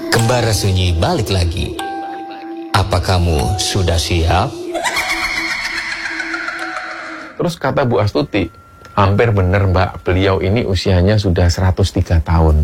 Kembara Sunyi balik lagi. Apa kamu sudah siap? Terus kata Bu Astuti, hampir bener Mbak, beliau ini usianya sudah 103 tahun.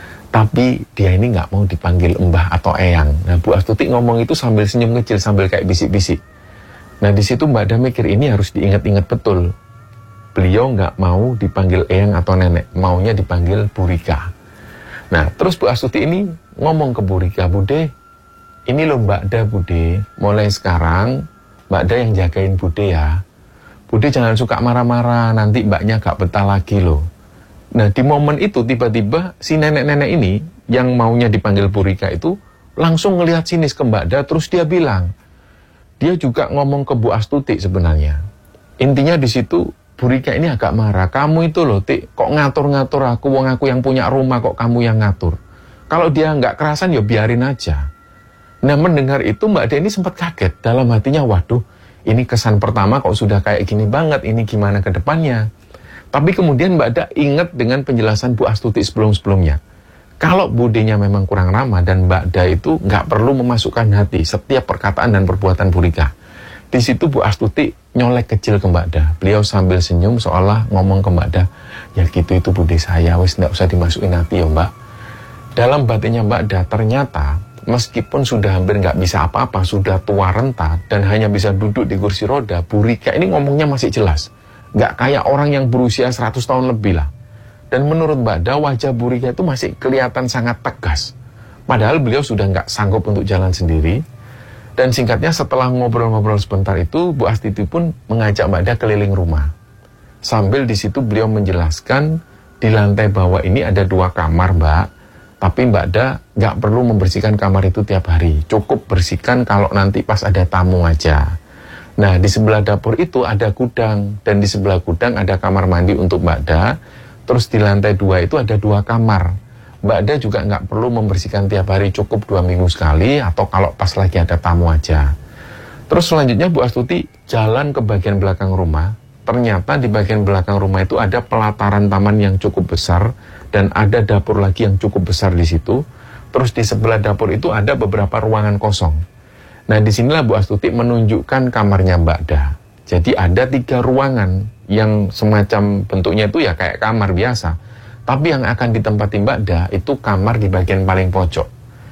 Tapi dia ini nggak mau dipanggil Mbah atau Eyang. Nah, Bu Astuti ngomong itu sambil senyum kecil, sambil kayak bisik-bisik. Nah, di situ Mbak Da mikir ini harus diingat-ingat betul. Beliau nggak mau dipanggil Eyang atau Nenek, maunya dipanggil Bu Rika. Nah, terus Bu Astuti ini ngomong ke Bu Rika, Bude, ini loh Mbak Da, Bude, mulai sekarang Mbak Da yang jagain Bude ya. Bude jangan suka marah-marah, nanti mbaknya gak betah lagi loh. Nah, di momen itu tiba-tiba si nenek-nenek ini yang maunya dipanggil Bu Rika itu langsung ngelihat sinis ke Mbak Da, terus dia bilang, dia juga ngomong ke Bu Astuti sebenarnya. Intinya di situ Bu Rika ini agak marah. Kamu itu loh, Tik, kok ngatur-ngatur aku, wong aku yang punya rumah kok kamu yang ngatur. Kalau dia nggak kerasan ya biarin aja. Nah, mendengar itu Mbak Da ini sempat kaget. Dalam hatinya, waduh, ini kesan pertama kok sudah kayak gini banget, ini gimana ke depannya. Tapi kemudian Mbak Da ingat dengan penjelasan Bu Astuti sebelum-sebelumnya. Kalau budenya memang kurang ramah dan Mbak Da itu nggak perlu memasukkan hati setiap perkataan dan perbuatan Bu Rika. Di situ Bu Astuti nyolek kecil ke Mbak Da. Beliau sambil senyum seolah ngomong ke Mbak Da, ya gitu itu bude saya, wis nggak usah dimasukin hati ya Mbak. Dalam batinnya Mbak Da ternyata meskipun sudah hampir nggak bisa apa-apa, sudah tua renta dan hanya bisa duduk di kursi roda, Bu Rika ini ngomongnya masih jelas. Nggak kayak orang yang berusia 100 tahun lebih lah. Dan menurut Mbak Da, wajah Bu Rika itu masih kelihatan sangat tegas. Padahal beliau sudah nggak sanggup untuk jalan sendiri. Dan singkatnya setelah ngobrol-ngobrol sebentar itu, Bu Astuti pun mengajak Mbak Da keliling rumah. Sambil di situ beliau menjelaskan di lantai bawah ini ada 2 kamar Mbak. Tapi Mbak Da nggak perlu membersihkan kamar itu tiap hari. Cukup bersihkan kalau nanti pas ada tamu aja. Nah, di sebelah dapur itu ada gudang. Dan di sebelah gudang ada kamar mandi untuk Mbak Da. Terus di lantai 2 itu ada 2 kamar. Mbak Da juga nggak perlu membersihkan tiap hari, cukup 2 minggu sekali atau kalau pas lagi ada tamu aja. Terus selanjutnya Bu Astuti jalan ke bagian belakang rumah. Ternyata di bagian belakang rumah itu ada pelataran taman yang cukup besar dan ada dapur lagi yang cukup besar di situ. Terus di sebelah dapur itu ada beberapa ruangan kosong. Nah, disinilah Bu Astuti menunjukkan kamarnya Mbak Da. Jadi ada 3 ruangan yang semacam bentuknya itu ya kayak kamar biasa. Tapi yang akan ditempati Mbak Da itu kamar di bagian paling pojok.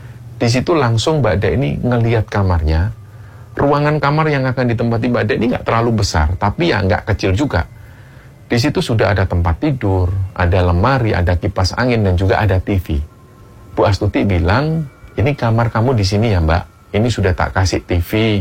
Di situ langsung Mbak Da ini ngelihat kamarnya. Ruangan kamar yang akan ditempati Mbak Da ini nggak terlalu besar, tapi ya nggak kecil juga. Di situ sudah ada tempat tidur, ada lemari, ada kipas angin, dan juga ada TV. Bu Astuti bilang, ini kamar kamu di sini ya Mbak. Ini sudah tak kasih TV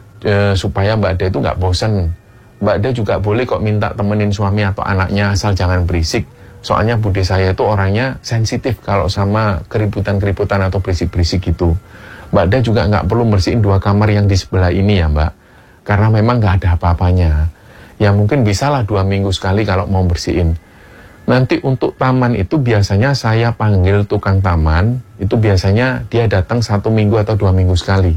supaya Mbak Da itu nggak bosan. Mbak Da juga boleh kok minta temenin suami atau anaknya asal jangan berisik. Soalnya bude saya itu orangnya sensitif kalau sama keributan-keributan atau berisik-berisik gitu. Mbak Da juga nggak perlu bersihin 2 kamar yang di sebelah ini ya Mbak. Karena memang nggak ada apa-apanya. Ya mungkin bisalah 2 minggu sekali kalau mau bersihin. Nanti untuk taman itu biasanya saya panggil tukang taman. Itu biasanya dia datang 1 minggu atau 2 minggu sekali.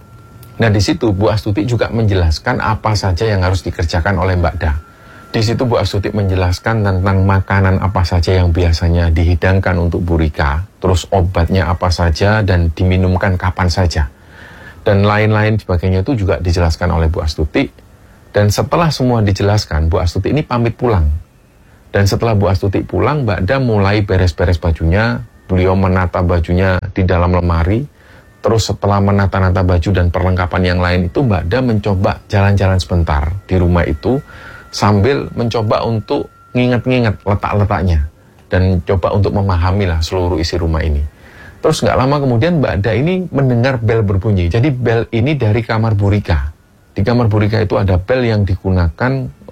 Nah di situ Bu Astuti juga menjelaskan apa saja yang harus dikerjakan oleh Mbak Da. Di situ Bu Astuti menjelaskan tentang makanan apa saja yang biasanya dihidangkan untuk Bu Rika, terus obatnya apa saja dan diminumkan kapan saja. Dan lain-lain sebagainya itu juga dijelaskan oleh Bu Astuti. Dan setelah semua dijelaskan, Bu Astuti ini pamit pulang. Dan setelah Bu Astuti pulang, Mbak Da mulai beres-beres bajunya, beliau menata bajunya di dalam lemari. Terus setelah menata-nata baju dan perlengkapan yang lain itu, Mbak Da mencoba jalan-jalan sebentar di rumah itu, sambil mencoba untuk nginget-nginget letak-letaknya dan coba untuk memahami lah seluruh isi rumah ini. Terus nggak lama kemudian Mbak Da ini mendengar bel berbunyi. Jadi bel ini dari kamar Bu Rika. Di kamar Bu Rika itu ada bel yang digunakan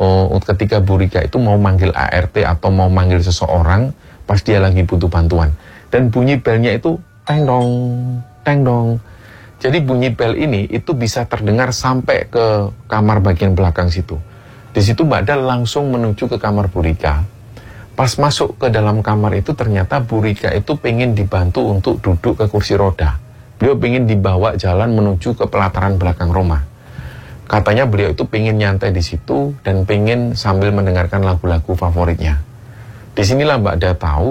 ketika Bu Rika itu mau manggil ART atau mau manggil seseorang pas dia lagi butuh bantuan. Dan bunyi belnya itu teng dong, teng dong. Jadi bunyi bel ini itu bisa terdengar sampai ke kamar bagian belakang situ. Di situ Mbak Da langsung menuju ke kamar Bu Rika. Pas masuk ke dalam kamar itu ternyata Bu Rika itu pengen dibantu untuk duduk ke kursi roda. Beliau pengen dibawa jalan menuju ke pelataran belakang rumah. Katanya beliau itu pengen nyantai di situ dan pengen sambil mendengarkan lagu-lagu favoritnya. Disinilah Mbak Da tahu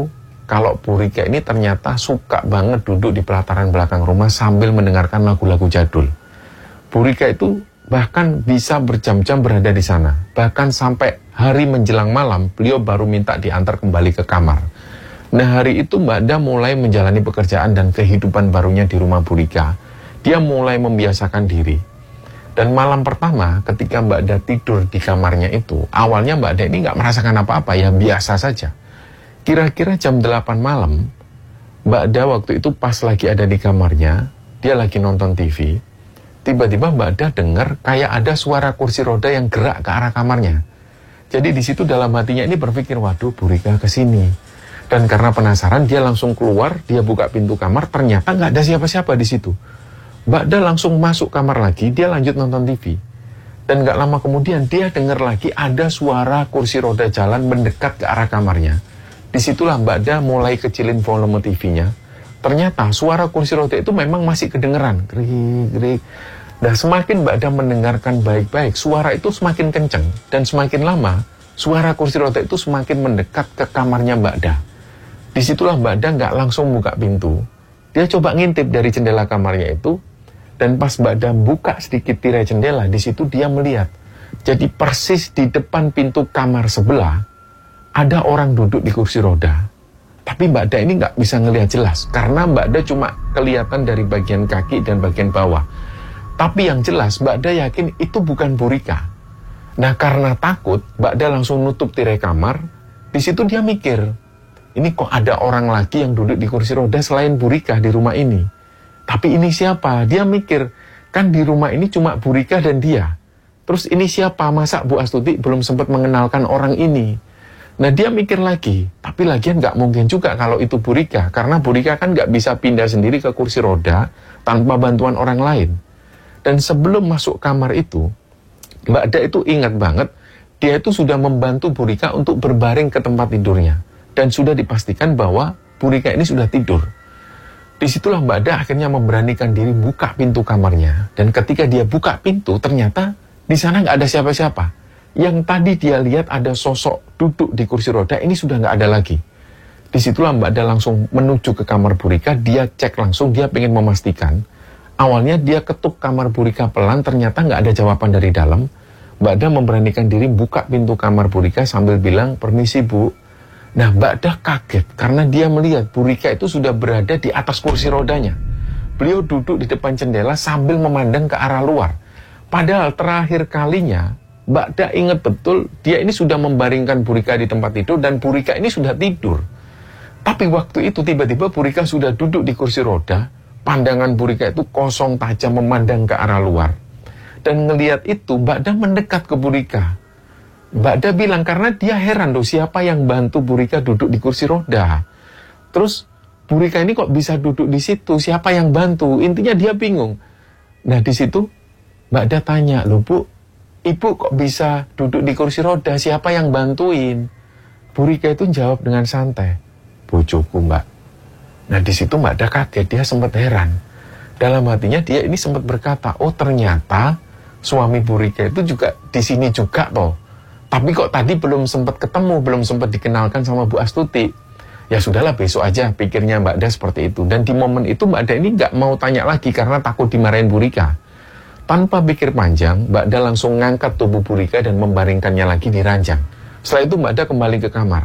kalau Bu Rika ini ternyata suka banget duduk di pelataran belakang rumah sambil mendengarkan lagu-lagu jadul. Bu Rika itu bahkan bisa berjam-jam berada di sana. Bahkan sampai hari menjelang malam, beliau baru minta diantar kembali ke kamar. Nah, hari itu Mbak Da mulai menjalani pekerjaan dan kehidupan barunya di rumah Bu Rika. Dia mulai membiasakan diri. Dan malam pertama ketika Mbak Da tidur di kamarnya itu, awalnya Mbak Da ini nggak merasakan apa-apa, ya biasa saja. Kira-kira jam 8 malam, Mbak Da waktu itu pas lagi ada di kamarnya, dia lagi nonton TV, tiba-tiba Mbak Da dengar kayak ada suara kursi roda yang gerak ke arah kamarnya. Jadi di situ dalam hatinya ini berpikir, waduh Bu Rika kesini. Dan karena penasaran, dia langsung keluar, dia buka pintu kamar, ternyata nggak ada siapa-siapa di situ. Mbak Da langsung masuk kamar lagi, dia lanjut nonton TV. Dan nggak lama kemudian, dia dengar lagi ada suara kursi roda jalan mendekat ke arah kamarnya. Disitulah Mbak Da mulai kecilin volume TV-nya. Ternyata suara kursi roda itu memang masih kedengeran. Gerik-gerik. Dan semakin Mbak Da mendengarkan baik-baik, suara itu semakin kenceng. Dan semakin lama, suara kursi roda itu semakin mendekat ke kamarnya Mbak Da. Disitulah Mbak Da nggak langsung buka pintu. Dia coba ngintip dari jendela kamarnya itu, dan pas Mbak Da buka sedikit tirai jendela, di situ dia melihat. Jadi persis di depan pintu kamar sebelah, ada orang duduk di kursi roda. Tapi Mbak Da ini nggak bisa ngelihat jelas, karena Mbak Da cuma kelihatan dari bagian kaki dan bagian bawah. Tapi yang jelas, Mbak Da yakin itu bukan Bu Rika. Nah, karena takut, Mbak Da langsung nutup tirai kamar. Di situ dia mikir, ini kok ada orang lagi yang duduk di kursi roda selain Bu Rika di rumah ini. Tapi ini siapa? Dia mikir, kan di rumah ini cuma Bu Rika dan dia. Terus ini siapa? Masa Bu Astuti belum sempat mengenalkan orang ini? Nah, dia mikir lagi, tapi lagian nggak mungkin juga kalau itu Bu Rika, karena Bu Rika kan nggak bisa pindah sendiri ke kursi roda tanpa bantuan orang lain. Dan sebelum masuk kamar itu, Mbak Da itu ingat banget, dia itu sudah membantu Bu Rika untuk berbaring ke tempat tidurnya. Dan sudah dipastikan bahwa Bu Rika ini sudah tidur. Disitulah Mbak Da akhirnya memberanikan diri buka pintu kamarnya. Dan ketika dia buka pintu, ternyata di sana nggak ada siapa-siapa. Yang tadi dia lihat ada sosok duduk di kursi roda, ini sudah nggak ada lagi. Disitulah Mbak Da langsung menuju ke kamar Bu Rika, dia cek langsung, dia pengen memastikan. Awalnya dia ketuk kamar Bu Rika pelan, ternyata nggak ada jawaban dari dalam. Mbak Da memberanikan diri buka pintu kamar Bu Rika sambil bilang, permisi Bu. Nah, Mbak Da kaget karena dia melihat Bu Rika itu sudah berada di atas kursi rodanya. Beliau duduk di depan jendela sambil memandang ke arah luar. Padahal terakhir kalinya, Mbak Da ingat betul dia ini sudah membaringkan Bu Rika di tempat tidur dan Bu Rika ini sudah tidur. Tapi waktu itu tiba-tiba Bu Rika sudah duduk di kursi roda, pandangan Bu Rika itu kosong tajam memandang ke arah luar. Dan ngelihat itu, Mbak Da mendekat ke Bu Rika. Mbak Da bilang karena dia heran loh siapa yang bantu Bu Rika duduk di kursi roda. Terus Bu Rika ini kok bisa duduk di situ, siapa yang bantu? Intinya dia bingung. Nah di situ Mbak Da tanya, loh Bu, Ibu kok bisa duduk di kursi roda, siapa yang bantuin? Bu Rika itu jawab dengan santai, bojoku Mbak. Nah di situ Mbak Da kaget, dia sempat heran. Dalam hatinya dia ini sempat berkata, oh ternyata suami Bu Rika itu juga di sini juga toh. Tapi kok tadi belum sempat ketemu, belum sempat dikenalkan sama Bu Astuti. Ya sudahlah besok aja, pikirnya Mbak Da seperti itu. Dan di momen itu Mbak Da ini nggak mau tanya lagi karena takut dimarahin Bu Rika. Tanpa pikir panjang, Mbak Da langsung ngangkat tubuh Bu Rika dan membaringkannya lagi di ranjang. Setelah itu Mbak Da kembali ke kamar.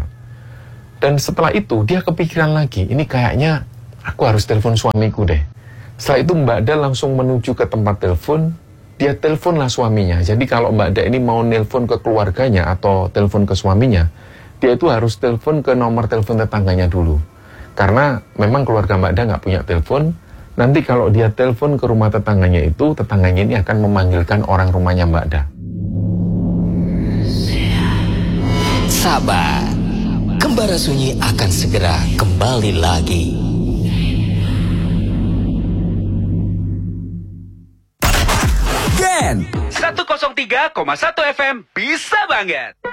Dan setelah itu dia kepikiran lagi, ini kayaknya aku harus telepon suamiku deh. Setelah itu Mbak Da langsung menuju ke tempat telepon. Dia teleponlah suaminya. Jadi kalau Mbak Da ini mau nelpon ke keluarganya atau telepon ke suaminya, dia itu harus telepon ke nomor telepon tetangganya dulu. Karena memang keluarga Mbak Da nggak punya telepon. Nanti kalau dia telepon ke rumah tetangganya itu, tetangganya ini akan memanggilkan orang rumahnya Mbak Da. Sabar, Kembara Sunyi akan segera kembali lagi. Gen 103,1 FM bisa banget.